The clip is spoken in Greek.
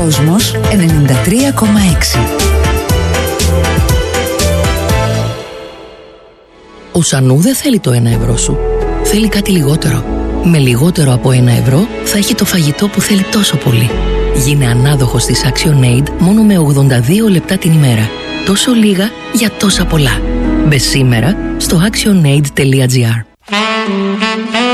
Κόσμος 93,6. Ο Σανού δεν θέλει το 1 ευρώ σου. Θέλει κάτι λιγότερο. Με λιγότερο από 1 ευρώ θα έχει το φαγητό που θέλει τόσο πολύ. Γίνε ανάδοχος της ActionAid μόνο με 82 λεπτά την ημέρα. Τόσο λίγα για τόσα πολλά. Μπες σήμερα στο actionaid.gr.